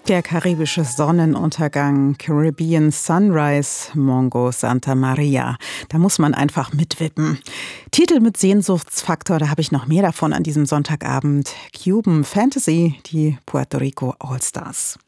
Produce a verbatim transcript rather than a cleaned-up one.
Der karibische Sonnenuntergang, Caribbean Sunrise, Mongo Santa Maria. Da muss man einfach mitwippen. Titel mit Sehnsuchtsfaktor, da habe ich noch mehr davon an diesem Sonntagabend. Cuban Fantasy, die Puerto Rico All-Stars.